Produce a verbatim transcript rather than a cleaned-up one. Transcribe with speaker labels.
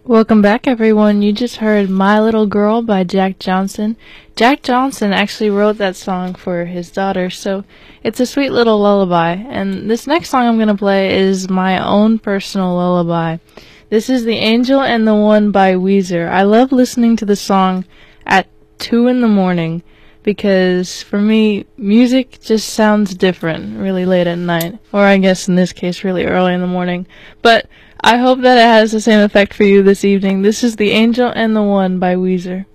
Speaker 1: Welcome back, everyone. You just heard My Little Girl by Jack Johnson. Jack Johnson actually wrote that song for his daughter, so it's a sweet little lullaby. And this next song I'm going to play is my own personal lullaby. This is The Angel and the One by Weezer. I love listening to the song at two in the morning because, for me, music just sounds different really late at night. Or I guess in this case, really early in the morning. But I hope that it has the same effect for you this evening. This is The Angel and the One by Weezer.